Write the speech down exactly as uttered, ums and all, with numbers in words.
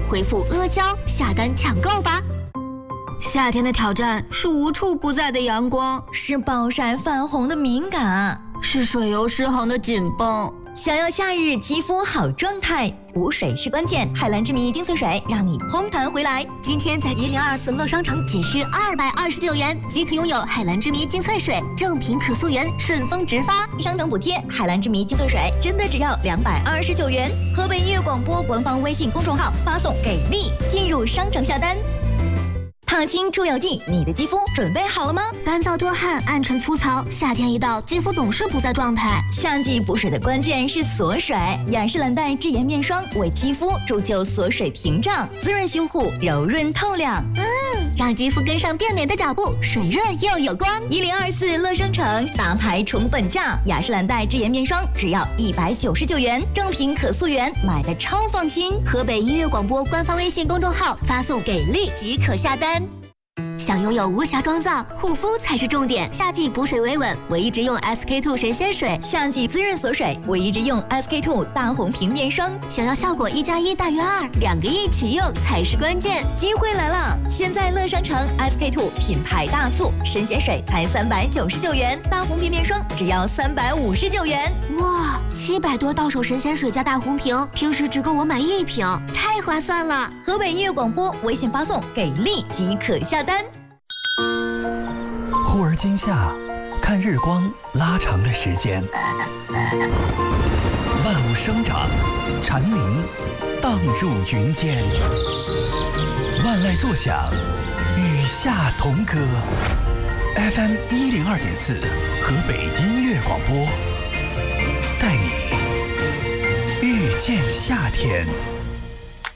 回复阿胶下单抢购吧。夏天的挑战是无处不在的阳光， 是暴晒泛红的敏感， 是水油失衡的紧绷。 想要夏日肌肤好状态，补水是关键。海蓝之谜精粹水让你嘭弹回来。 今天在一零二四乐商城仅需二百二十九元即可拥有海蓝之谜精粹水，正品可溯源，顺丰直发， 商城补贴。海蓝之谜精粹水真的只要两百二十九元。河北音乐广播官方微信公众号发送给力，进入商城下单。烫青出油剂，你的肌肤准备好了吗？ 干燥多汗、暗沉粗糙，夏天一到，肌肤总是不在状态。 夏季补水的关键是锁水，雅诗兰黛智颜面霜为肌肤铸就锁水屏障，滋润修护，柔润透亮。 嗯，让肌肤跟上变美的脚步，水润又有光。 一零二四乐商城大牌宠粉价，雅诗兰黛智颜面霜只要一百九十九元，正品可溯源，买的超放心。 河北音乐广播官方微信公众号发送给力即可下单。想拥有无瑕妆造，护肤才是重点。夏季补水维稳，唯一直用 S K two 神仙水； 夏季滋润锁水，唯一直用 S K two 大红瓶面霜。 想要效果一加一大于二，两个一起用才是关键。 机会来了！现在乐商城 S K two 品牌大促，神仙水才三百九十九元，大红瓶面霜只要三百五十九元。 哇，七百多到手神仙水加大红瓶，平时只够我买一瓶，太划算了！ 河北音乐广播微信发送给力即可下单。 忽而今夏，看日光拉长的时间，万物生长，蝉鸣荡入云间，万籁作响，与夏同歌。F M 一零二点四，河北音乐广播，带你遇见夏天。